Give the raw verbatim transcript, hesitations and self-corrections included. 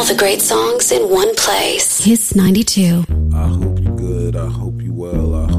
All the great songs in one place. Kiss ninety-two. I hope you good. I hope you well. I